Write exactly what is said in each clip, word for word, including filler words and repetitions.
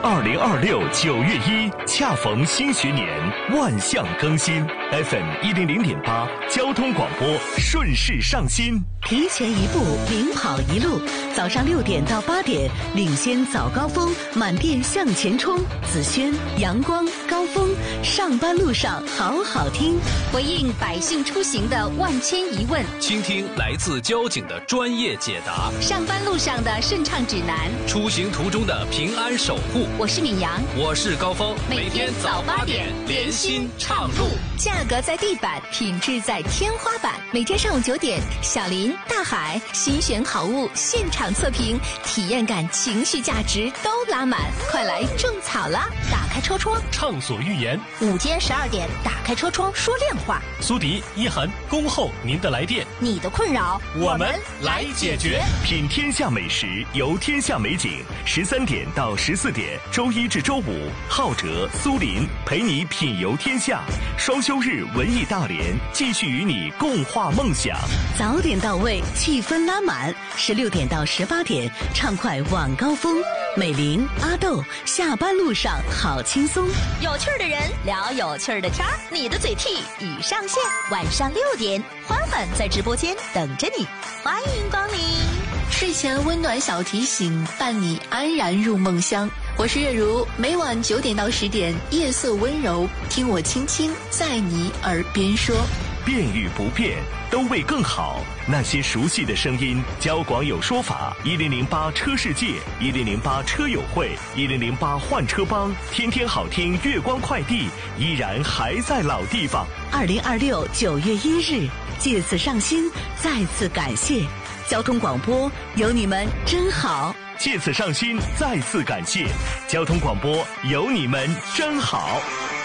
二零二六九月一，恰逢新学年，万象更新。F M 一零零点八，交通广播顺势上新。 提前一步，领跑一路。早上六点到八点，领先早高峰，满电向前冲。紫轩、阳光、高峰，上班路上好好听。 回应百姓出行的万千疑问， 倾听来自交警的专业解答。 上班路上的顺畅指南， 出行途中的平安守护。 我是敏阳， 我是高峰， 每天早八点，连心畅路。价格在地板，品质在天花板。每天上午九点，小林、大海新选好物现场测评，体验感、情绪价值都拉满，快来种草啦！打开车窗， 畅所欲言。 午间十二点，打开车窗说亮话。 苏迪、一涵恭候您的来电， 你的困扰我们来解决。 品天下美食，游天下美景。十三点到十四点，周一至周五，浩哲、苏林陪你品游天下。双休日文艺大联，继续与你共话梦想。 早点到位，气氛拉满。十六点到十八点，畅快晚高峰。美玲、阿豆，下班路上好轻松。 有趣的人聊有趣的天儿，你的嘴替已上线。晚上六点，欢欢在直播间等着你，欢迎光临。 睡前温暖小提醒，伴你安然入梦乡。我是月如，每晚九点到十点，夜色温柔，听我轻轻在你耳边说。 变与不变，都为更好。那些熟悉的声音，交广有说法，一零零八车世界，一零零八车友会，一零零八换车帮，天天好听月光快递，依然还在老地方。 二零二六九月一日，借此上新，再次感谢交通广播，有你们真好。 借此上新，再次感谢交通广播，有你们真好。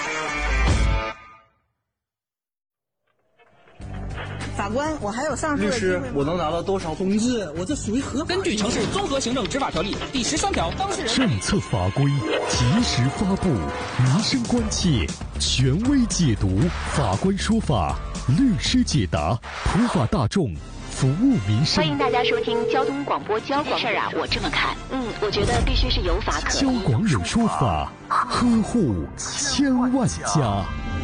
法官，我还有上诉的机会吗？ 律师，我能拿到多少？ 同志，我这属于合法。 根据《城市综合行政执法条例》第十三条，当事人政策法规及时发布，民生关切权威解读，法官说法，律师解答，普法大众，服务民生。 欢迎大家收听交通广播交广。事儿啊，我这么看，嗯，我觉得必须是有法可依。 交广有说法，呵护千万家。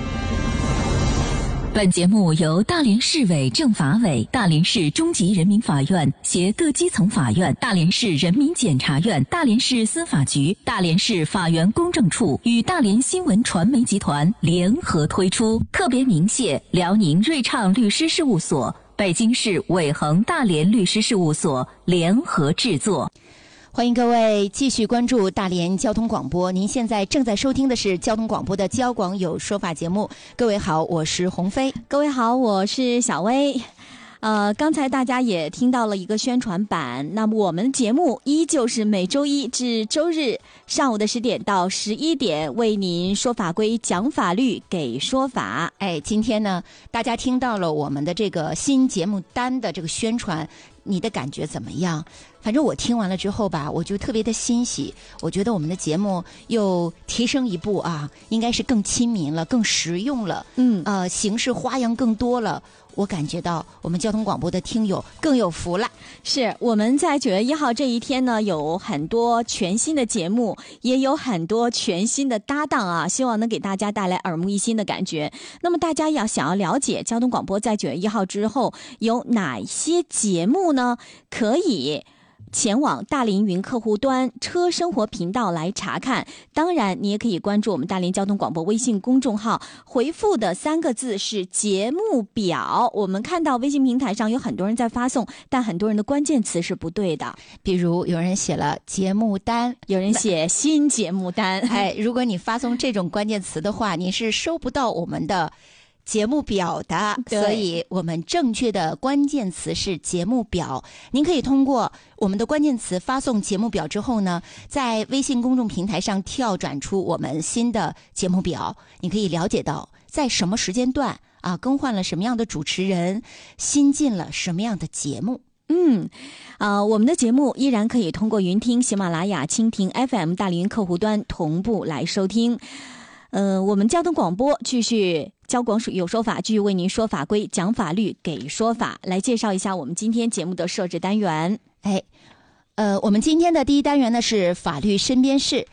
本节目由大连市委政法委、大连市中级人民法院携各基层法院、大连市人民检察院、大连市司法局、大连市法源公证处与大连新闻传媒集团联合推出，特别鸣谢辽宁瑞畅律师事务所、北京市伟恒大连律师事务所联合制作。 欢迎各位继续关注大连交通广播，您现在正在收听的是交通广播的交广有说法节目。各位好，我是鸿飞。 各位好，我是小薇。呃，刚才大家也听到了一个宣传版，那么我们节目依旧是每周一至周日上午的十点到十一点为您说法规、讲法律、给说法。 哎，今天呢，大家听到了我们的这个新节目单的这个宣传，你的感觉怎么样？反正我听完了之后吧，我就特别的欣喜，我觉得我们的节目又提升一步啊，应该是更亲民了，更实用了， 嗯， 呃，形式花样更多了。我感觉到我们交通广播的听友更有福了。 是，我们在九月一号这一天呢，有很多全新的节目，也有很多全新的搭档啊，希望能给大家带来耳目一新的感觉。那么大家要想要了解交通广播在九月一号之后有哪些节目呢？可以前往大连云客户端车生活频道来查看，当然你也可以关注我们大连交通广播微信公众号，回复的三个字是节目表。我们看到微信平台上有很多人在发送，但很多人的关键词是不对的， 比如有人写了节目单， 有人写新节目单。 哎，如果你发送这种关键词的话，你是收不到我们的节目表的，所以我们正确的关键词是节目表。您可以通过我们的关键词发送节目表之后呢，在微信公众平台上跳转出我们新的节目表，你可以了解到在什么时间段啊更换了什么样的主持人，新进了什么样的节目。 嗯，呃，我们的节目依然可以通过云听、喜马拉雅、蜻蜓 F M 大连客户端同步来收听。呃，我们交通广播继续交广有说法，继续为您说法规、讲法律、给说法。来介绍一下我们今天节目的设置单元。 哎，呃，我们今天的第一单元呢是法律身边事。